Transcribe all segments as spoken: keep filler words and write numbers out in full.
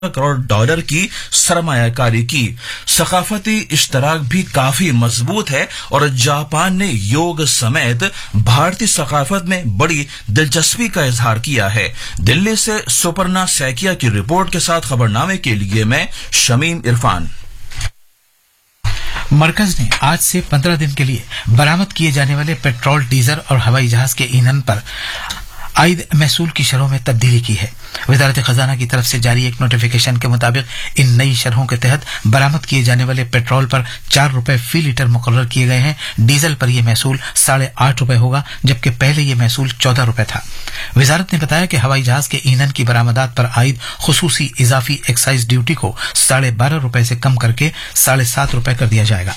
Crore dollar की सरमायाकारी की। सकाफती इश्तराक भी काफी मजबूत है और जापान ने योग समेत भारतीय सकाफत में बड़ी दिलचस्पी का इजहार किया है। दिल्ली से सुपर्णा सैकिया की रिपोर्ट के साथ खबरनामे के लिए मैं शमीम इरफान। मरकज ने आज से पंद्रह दिन के लिए बरामद किए जाने वाले पेट्रोल, डीजल और हवाई जहाज के ईंधन पर आयद महसूल की शरहों में तब्दीली की है। वजारत खजाना की तरफ से जारी एक नोटिफिकेशन के मुताबिक इन नई शरहों के तहत बरामद किए जाने वाले पेट्रोल पर चार रुपए फी लीटर मुकर्रर किए गए हैं। डीजल पर यह महसूल साढ़े आठ रुपए होगा, जबकि पहले यह महसूल चौदह रुपए था। वजारत ने बताया कि हवाई जहाज के ईंधन की बरामदात पर आयद खुसूसी इजाफी एक्साइज ड्यूटी को साढ़े बारह रुपए से कम करके साढ़े सात रुपए कर दिया जाएगा।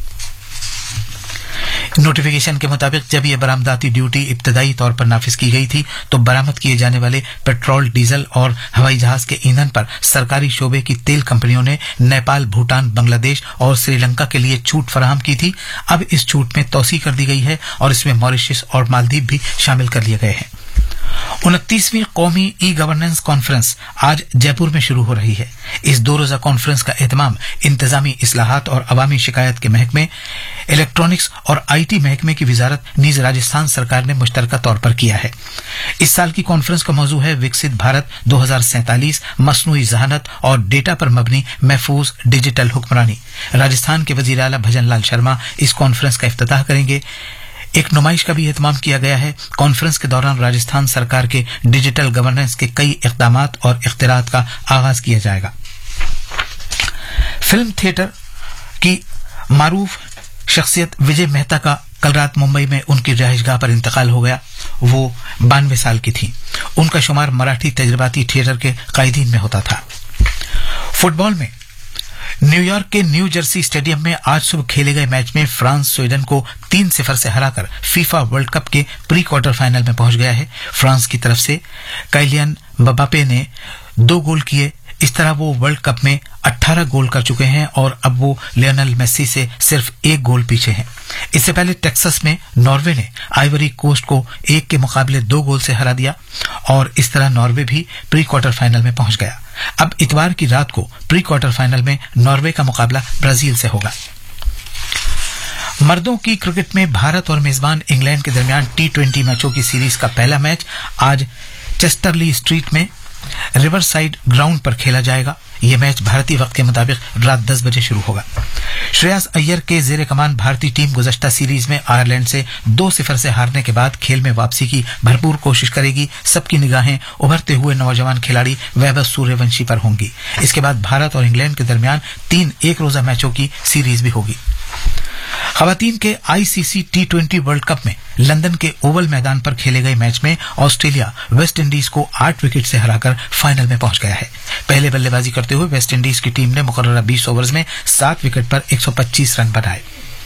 नोटिफिकेशन के मुताबिक जब यह बरामदाती ड्यूटी इब्तदाई तौर पर नाफिज की गई थी तो बरामद किए जाने वाले पेट्रोल, डीजल और हवाई जहाज के ईंधन पर सरकारी शोबे की तेल कंपनियों ने नेपाल, भूटान, बांग्लादेश और श्रीलंका के लिए छूट फराहम की थी। अब इस छूट में तौसी कर दी गई है और इसमें मॉरिशस और मालदीव भी शामिल कर लिए गए हैं। उनतीसवीं कौमी ई गवर्नेंस कॉन्फ्रेंस आज जयपुर में शुरू हो रही है। इस दो रोजा कॉन्फ्रेंस का एहतमाम इंतजामी इस्लाहात और अवामी शिकायत के महकमे, इलेक्ट्रॉनिक्स और आईटी महकमे की विजारत नीज राजस्थान सरकार ने मुश्तरका तौर पर किया है। इस साल की कॉन्फ्रेंस का मौजू है विकसित भारत दो हजार सैंतालीस, मसनूई जहानत और डेटा पर मबनी महफूज डिजिटल हुक्मरानी। राजस्थान के वजीर आला भजन लाल शर्मा इस कॉन्फ्रेंस का इफ्तिताह करेंगे। एक नुमाइश का भी एहतमाम किया गया है। कॉन्फ्रेंस के दौरान राजस्थान सरकार के डिजिटल गवर्नेंस के कई इक़दामात और इख्तिरात का आगाज किया जाएगा। फिल्म थिएटर की मारूफ शख्सियत विजय मेहता का कल रात मुंबई में उनकी रिहाइशगाह पर इंतकाल हो गया। वो बानवे साल की थी। उनका शुमार मराठी तजर्बाती थिएटर के कायदीन में होता था। फुटबॉल में न्यूयॉर्क के न्यू जर्सी स्टेडियम में आज सुबह खेले गए मैच में फ्रांस स्वीडन को तीन सिफर से हराकर फीफा वर्ल्ड कप के प्री क्वार्टर फाइनल में पहुंच गया है। फ्रांस की तरफ से काइलियन मबापे ने दो गोल किए। इस तरह वो वर्ल्ड कप में अठारह गोल कर चुके हैं और अब वो लियोनेल मेसी से सिर्फ एक गोल पीछे हैं। इससे पहले टेक्सास में नॉर्वे ने आइवरी कोस्ट को एक के मुकाबले दो गोल से हरा दिया और इस तरह नॉर्वे भी प्री क्वार्टर फाइनल में पहुंच गया। अब इतवार की रात को प्री क्वार्टर फाइनल में नॉर्वे का मुकाबला ब्राजील से होगा। मर्दों की क्रिकेट में भारत और मेजबान इंग्लैंड के दरमियान टी ट्वेंटी मैचों की सीरीज का पहला मैच आज चेस्टरली स्ट्रीट में रिवर साइड ग्राउंड पर खेला जाएगा। यह मैच भारतीय वक्त के मुताबिक रात दस बजे शुरू होगा। श्रेयस अय्यर के जेर कमान भारतीय टीम गुज़श्ता सीरीज में आयरलैंड से दो सिफर से हारने के बाद खेल में वापसी की भरपूर कोशिश करेगी। सबकी निगाहें उभरते हुए नौजवान खिलाड़ी वैभव सूर्यवंशी पर होंगी। इसके बाद भारत और इंग्लैंड के दरमियान तीन एक रोजा मैचों की सीरीज भी होगी। खवातीन के ICC T twenty world cup में लंदन के ओवल मैदान पर खेले गए मैच में ऑस्ट्रेलिया वेस्ट इंडीज को आठ विकेट से हराकर फाइनल में पहुंच गया है। पहले बल्लेबाजी करते हुए वेस्ट इंडीज की टीम ने मुकर्ररा बीस ओवर्स में सात विकेट पर एक सौ पच्चीस रन बनाए।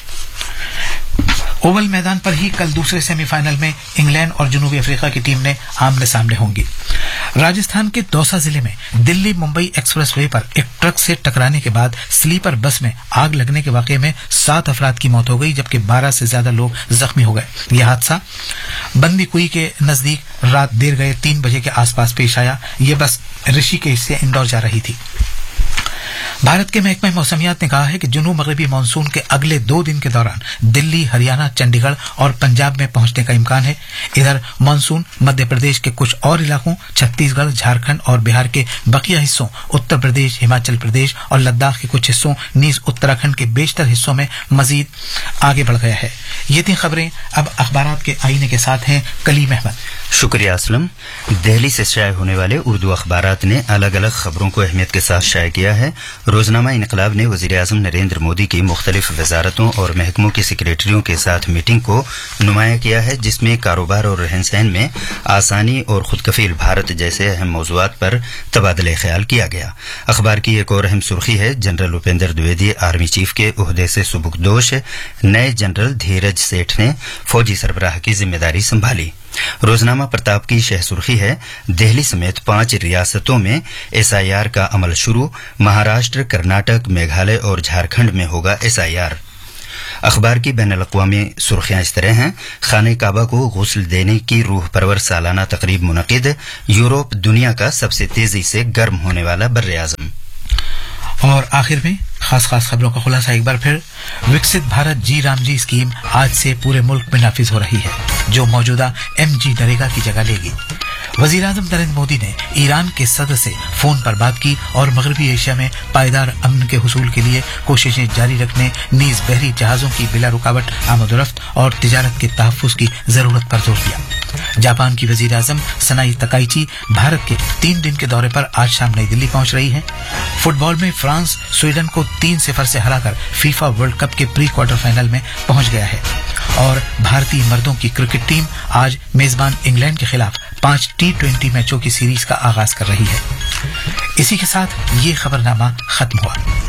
ओवल मैदान पर ही कल दूसरे सेमीफाइनल में इंग्लैंड और जनूबी अफ्रीका की टीम ने आमने सामने होंगी। राजस्थान के दौसा जिले में दिल्ली मुंबई एक्सप्रेसवे पर एक ट्रक से टकराने के बाद स्लीपर बस में आग लगने के वाकये में सात अफराद की मौत हो गई, जबकि बारह से ज्यादा लोग जख्मी हो गए। यह हादसा बंदीकुई के नजदीक रात देर गए तीन बजे के आसपास पेश आया। यह बस ऋषिकेश से इंदौर जा रही थी। भारत के महकमा मौसमियात ने कहा है कि जुनूब मगरबी मानसून के अगले दो दिन के दौरान दिल्ली, हरियाणा, चंडीगढ़ और पंजाब में पहुंचने का इम्कान है। इधर मानसून मध्य प्रदेश के कुछ और इलाकों, छत्तीसगढ़, झारखंड और बिहार के बकिया हिस्सों, उत्तर प्रदेश, हिमाचल प्रदेश और लद्दाख के कुछ हिस्सों, नीज उत्तराखंड के बेशतर हिस्सों में मजीद आगे बढ़ गया है। ये थी खबरें। अब अखबारात के आईने के साथ हैं कलीम अहमद। शुक्रिया असलम। दिल्ली से शाये होने वाले उर्दू अखबारात ने अलग अलग खबरों को अहमियत के साथ शाये किया है। रोजनामा इनकलाब ने वजीर आजम नरेंद्र मोदी की मुख्तलिफ वजारतों और महकमों के सेक्रेटरियों के साथ मीटिंग को नुमाया किया है, जिसमें कारोबार और रहन सहन में आसानी और खुदकफील भारत जैसे अहम मौज़ूआत पर तबादले ख्याल किया गया। अखबार की एक और अहम सुर्खी है, general Upendra Dwivedi army chief के ओहदे से सुबुकदोश, नए जनरल धीरज सेठ ने फौजी सरबराह की जिम्मेदारी संभाली। रोजनामा प्रताप की शह सुर्खी है, दिल्ली समेत पांच रियासतों में एसआईआर का अमल शुरू, महाराष्ट्र, कर्नाटक, मेघालय और झारखंड में होगा एसआईआर। अखबार की बैन अल-अक़वामी सुर्खियां इस तरह हैं। खाने काबा को गुस्ल देने की रूह परवर सालाना तकरीब मुनक़िद। यूरोप दुनिया का सबसे तेजी से गर्म होने वाला बर्रे आज़म। और आखिर में खास खास खबरों का खुलासा एक बार फिर। विकसित भारत जी राम जी स्कीम आज से पूरे मुल्क में नाफिज हो रही है, जो मौजूदा एम जी नरेगा की जगह लेगी। वजीर आजम नरेंद्र मोदी ने ईरान के सदर से फोन पर बात की और मगरबी एशिया में पायदार अमन के हुसूल के लिए कोशिशें जारी रखने, नीज बहरी जहाजों की बिला रुकावट आमदोरफ्त और तिजारत के तहफ़्फ़ुज़ की जरूरत पर जोर दिया। जापान की वजीर आजम सनाई तकाइची भारत के तीन दिन के दौरे पर आज शाम नई दिल्ली पहुंच रही है। फुटबॉल में फ्रांस स्वीडन को तीन सिफर से हराकर फीफा वर्ल्ड कप के प्री क्वार्टर फाइनल में पहुंच गया है। और भारतीय मर्दों की क्रिकेट टीम आज मेजबान इंग्लैंड के खिलाफ पांच टी ट्वेंटी मैचों की सीरीज का आगाज कर रही है। इसी के साथ ये खबरनामा खत्म हुआ।